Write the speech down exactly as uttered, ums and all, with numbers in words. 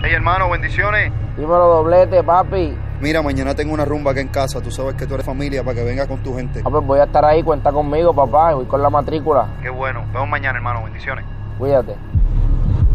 Hey, hermano, bendiciones. Dímelo, doblete, papi. Mira, mañana tengo una rumba acá en casa. Tú sabes que tú eres familia para que vengas con tu gente. Ah, pues voy a estar ahí, cuenta conmigo, papá. Voy con la matrícula. Qué bueno. Vemos mañana, hermano. Bendiciones. Cuídate.